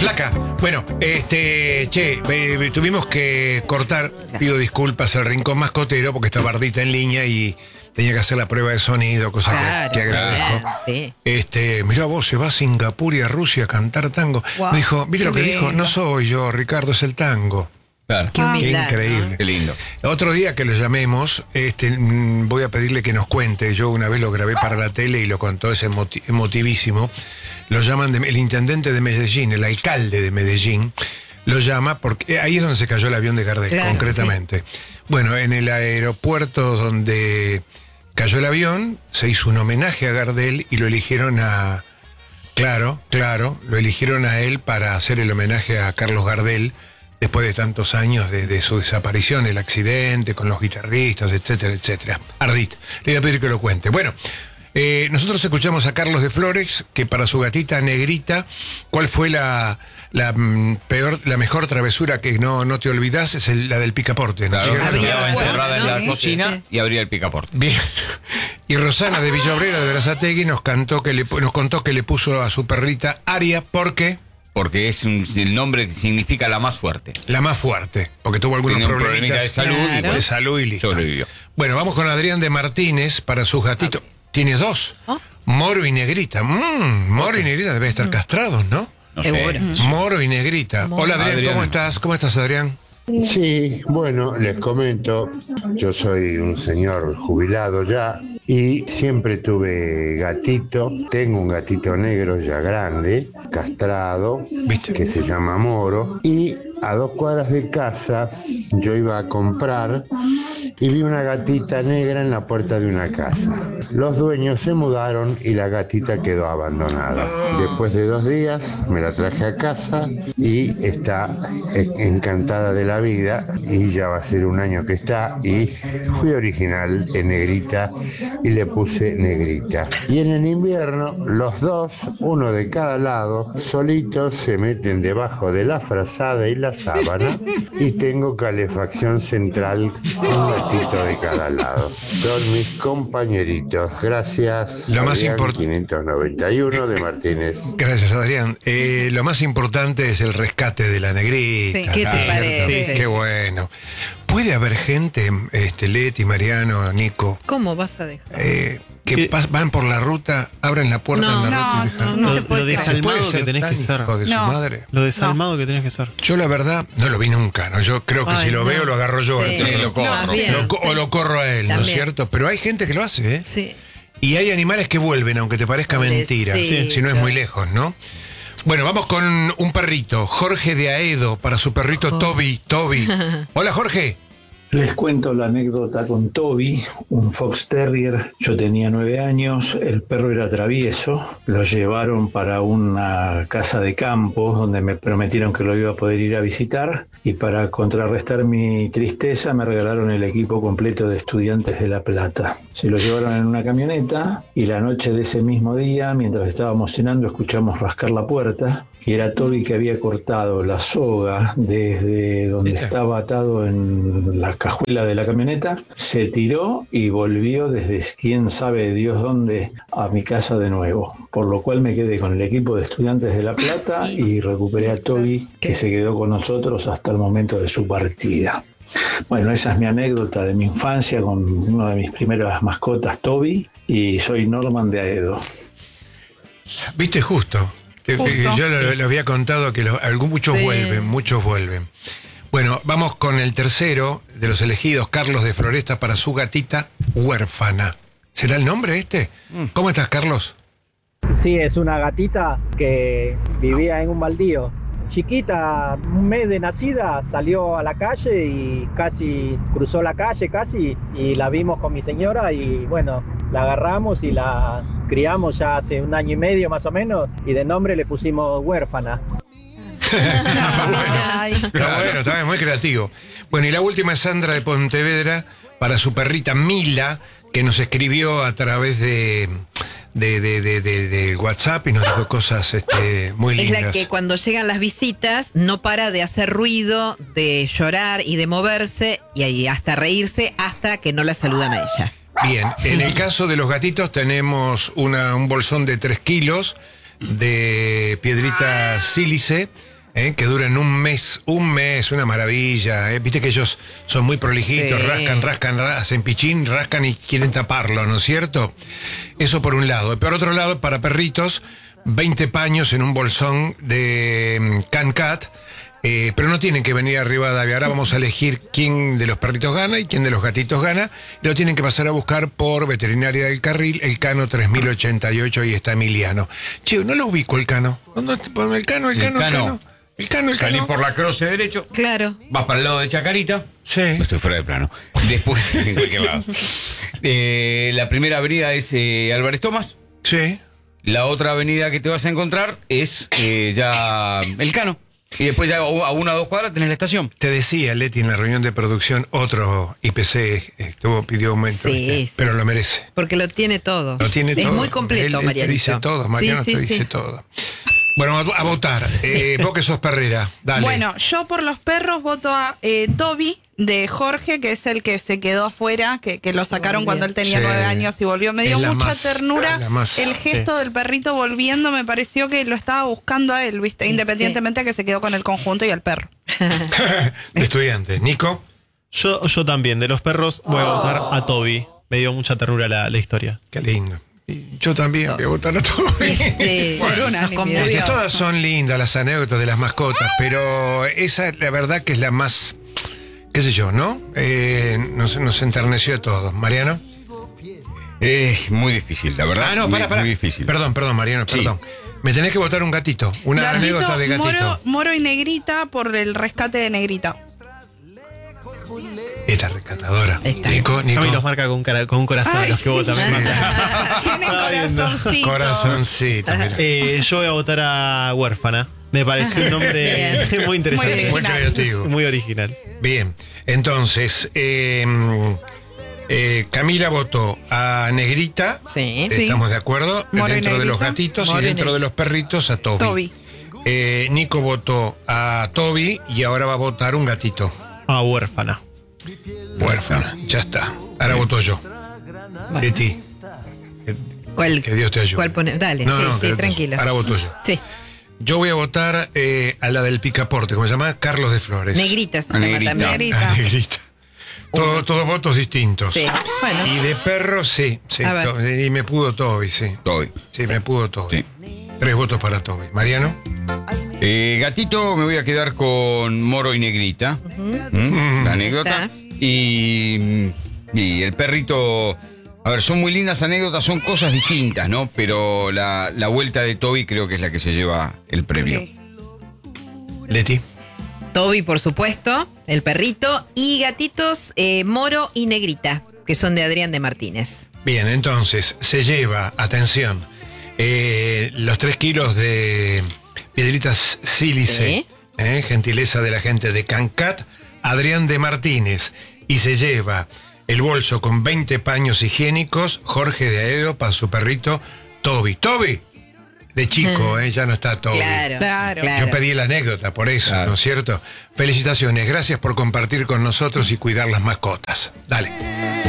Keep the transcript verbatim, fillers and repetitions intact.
Flaca, bueno, este, che, eh, tuvimos que cortar, pido disculpas al Rincón Mascotero porque está Bardita en línea y tenía que hacer la prueba de sonido, cosa claro, que, que agradezco. Claro, sí. Este, mirá vos, se va a Singapur y a Rusia a cantar tango. Wow. Me dijo, ¿viste lo que dijo? No soy yo, Ricardo, es el tango. Claro. Qué, Qué increíble. ¿No? Qué lindo. Otro día que lo llamemos, este, voy a pedirle que nos cuente. Yo una vez lo grabé para la tele y lo contó, es emoti- emotivísimo. Lo llaman de, el intendente de Medellín, el alcalde de Medellín, lo llama porque ahí es donde se cayó el avión de Gardel, claro, concretamente. Sí. Bueno, en el aeropuerto donde cayó el avión, se hizo un homenaje a Gardel y lo eligieron a... Claro, claro, lo eligieron a él para hacer el homenaje a Carlos Gardel, después de tantos años de, de su desaparición, el accidente con los guitarristas, etcétera, etcétera. Ardit, le voy a pedir que lo cuente. Bueno, eh, nosotros escuchamos a Carlos de Flores, que para su gatita Negrita, ¿cuál fue la, la mm, peor, la mejor travesura que no, no te olvidás? Es el, la del picaporte, ¿no? Claro, se quedaba encerrada en la sí, cocina sí, sí. y abría el picaporte. Bien. Y Rosana de Villaobrera de Berazategui nos, cantó que le, nos contó que le puso a su perrita Aria, ¿por qué? Porque es un, el nombre que significa la más fuerte. La más fuerte, porque tuvo algunos problemitas de salud, claro. y bueno, de salud y listo. Sobrevivió. Bueno, vamos con Adrián de Martínez para sus gatitos. ¿Tiene dos? ¿Oh? Moro y Negrita. Mm, Moro y Negrita deben estar castrados, ¿no? No sé. Moro y Negrita. Moro. Hola Adrián, Adrián, ¿cómo estás? ¿Cómo estás, Adrián? Sí, bueno, les comento, yo soy un señor jubilado ya y siempre tuve gatito, tengo un gatito negro ya grande, castrado, ¿viste? Que se llama Moro, y a dos cuadras de casa yo iba a comprar y vi una gatita negra en la puerta de una casa. Los dueños se mudaron y la gatita quedó abandonada. Después de dos días me la traje a casa y está encantada de la vida y ya va a ser un año que está y fui original en Negrita y le puse Negrita. Y en el invierno los dos, uno de cada lado, solitos se meten debajo de la frazada y la sábana y tengo calefacción central, un gatito de cada lado. Son mis compañeritos. Gracias. Lo más importante. quinientos noventa y uno de Martínez. Gracias, Adrián. Eh, lo más importante es el rescate de la Negrita. Sí, ¿qué se parece? Sí, qué bueno. ¿Puede haber gente, este, Leti, Mariano, Nico? ¿Cómo vas a dejar? Eh, que pas, van por la ruta, abren la puerta no, en la no, ruta y dejan. no, no, lo, no lo desalmado que tenés que ser. De no. su madre. Lo desalmado no. que tenés que ser. Yo la verdad no lo vi nunca, ¿no? Yo creo que Ay, si lo no. veo lo agarro yo. Sí, sí lo corro. No, lo, o lo corro a él, También. ¿no es cierto? Pero hay gente que lo hace, ¿eh? Sí. Y hay animales que vuelven, aunque te parezca mentira, sí, si no es muy lejos, ¿no? Bueno, vamos con un perrito, Jorge de Aedo, para su perrito oh. Toby. Toby. Hola, Jorge. Les cuento la anécdota con Toby, un Fox Terrier. Yo tenía nueve años, el perro era travieso, lo llevaron para una casa de campo donde me prometieron que lo iba a poder ir a visitar y para contrarrestar mi tristeza me regalaron el equipo completo de Estudiantes de La Plata. Se lo llevaron en una camioneta y la noche de ese mismo día, mientras estábamos cenando, escuchamos rascar la puerta y era Toby que había cortado la soga desde donde ¿Sí? estaba atado en la cajuela de la camioneta, se tiró y volvió desde quién sabe Dios dónde a mi casa de nuevo, por lo cual me quedé con el equipo de Estudiantes de La Plata y recuperé a Toby, que se quedó con nosotros hasta el momento de su partida. Bueno, esa es mi anécdota de mi infancia con una de mis primeras mascotas, Toby, y soy Norman de Aedo. Viste, justo. Justo. Yo lo, lo había contado que lo, algún, muchos sí. vuelven, muchos vuelven. Bueno, vamos con el tercero de los elegidos, Carlos de Floresta, para su gatita huérfana. ¿Será el nombre este? Mm. ¿Cómo estás, Carlos? Sí, es una gatita que vivía en un baldío. Chiquita, un mes de nacida, salió a la calle y casi cruzó la calle, casi, y la vimos con mi señora y bueno, la agarramos y la criamos ya hace un año y medio más o menos y de nombre le pusimos huérfana. Está bueno, está bueno, está muy creativo. Bueno, y la última es Sandra de Pontevedra para su perrita Mila, que nos escribió a través de... De, de, de, de, de WhatsApp y nos dijo cosas este, muy lindas. Es la que cuando llegan las visitas no para de hacer ruido, de llorar y de moverse y hasta reírse hasta que no la saludan a ella. Bien, en el caso de los gatitos tenemos una, un bolsón de tres kilos de piedrita sílice ¿eh? Que duran un mes, un mes, una maravilla. ¿eh? Viste que ellos son muy prolijitos, Sí. rascan, rascan, rascan, hacen pichín, rascan y quieren taparlo, ¿no es cierto? Eso por un lado. Por otro lado, para perritos, veinte paños en un bolsón de mm, Cancat. Eh, pero no tienen que venir a Rivadavia. Ahora vamos a elegir quién de los perritos gana y quién de los gatitos gana. Y lo tienen que pasar a buscar por Veterinaria del Carril, el Cano tres mil ochenta y ocho, y está Emiliano. Che, no lo ubico el Cano. ¿Dónde está? El Cano, el El Cano, el Cano. Cano. El Cano, el Salís Cano. por la croce derecho, Claro. vas para el lado de Chacarita. Sí. No estoy fuera de plano. Después, en cualquier lado. Eh, la primera avenida es eh, Álvarez Tomás. Sí. La otra avenida que te vas a encontrar es eh, ya El Cano. Y después ya a una o dos cuadras tenés la estación. Te decía, Leti, en la reunión de producción, otro I P C estuvo, pidió aumento, Sí, ¿viste? sí. Pero lo merece. Porque lo tiene todo. Lo tiene es todo. muy completo, Él- él te Marianito. dice todo, Mariano Sí, te sí, dice sí. todo. Bueno, a, a votar. Eh, vos que sos perrera, dale. Bueno, yo por los perros voto a eh, Toby de Jorge, que es el que se quedó afuera, que, que lo sacaron Volvió. cuando él tenía Sí. nueve años y volvió. Me dio Es la mucha más- ternura. la más- el gesto del perrito volviendo me pareció que lo estaba buscando a él, ¿viste? Sí. Independientemente de que se quedó con el conjunto y el perro. De estudiante. Nico. Yo, yo también, de los perros, voy a votar a Toby. Me dio mucha ternura la, la historia. Qué lindo. Y yo también voy a votar a todos. Sí, Por nos unanimidad. Que conmovió. todas son lindas las anécdotas de las mascotas, pero esa la verdad que es la más, qué sé yo, ¿no? Eh, nos, nos enterneció a todos. Mariano. Es muy difícil, la verdad. Ah, no, muy, para, para. muy difícil. Perdón, perdón, Mariano, Sí. perdón. Me tenés que votar un gatito, una Gatito, anécdota de gatito. Moro, Moro y Negrita por el rescate de Negrita. Esta rescatadora. Está. Nico, A mí los Nico. marca con, cara- con un corazón Ay, los que votan. me manda. Tienen corazoncito. Corazoncito, mira. Eh, yo voy a votar a Huérfana. Me pareció un nombre Bien. muy interesante. Muy Muy creativo. Muy original. Bien, entonces, eh, eh, Camila votó a Negrita. Sí. Sí. ¿Estamos de acuerdo? Moro y Dentro de los Negrita. gatitos Moro y y dentro de Negrita. los perritos a Toby. Toby. Eh, Nico votó a Toby y ahora va a votar un gatito. A Huérfana. Huérfana, ya está. Ahora voto yo. Leti, ¿Cuál, que Dios te ayude. ¿Cuál pone? Dale, No, sí, no, sí, que Dios te- tranquilo. Ahora voto yo. Sí. Yo voy a votar eh, a la del picaporte, ¿cómo se llama? Carlos de Flores. Negrita se A llama Negrita. también. Negrita. A Negrita. Todo- todos votos distintos. Sí. Bueno. Y de perro, sí. sí A ver. to- y me pudo Toby, sí. Toby. Sí, me pudo Toby. Sí. Tres votos para Toby. Mariano. Eh, gatito, me voy a quedar con Moro y Negrita. ¿Mm? La anécdota. Está. Y, y el perrito. A ver, son muy lindas anécdotas, son cosas distintas, ¿no? Pero la, la vuelta de Toby creo que es la que se lleva el premio. Ok. Leti. Toby, por supuesto, el perrito. Y gatitos, eh, Moro y Negrita, que son de Adrián de Martínez. Bien, entonces se lleva, atención, eh, los tres kilos de piedritas sílice, Sí. eh, gentileza de la gente de Cancat, Adrián de Martínez, y se lleva el bolso con veinte paños higiénicos, Jorge de Aedo, para su perrito, Toby. ¡Toby! De chico, eh, ya no está Toby. Claro, Claro. claro. Yo pedí la anécdota por eso, Claro. ¿no es cierto? Felicitaciones, gracias por compartir con nosotros y cuidar las mascotas. Dale.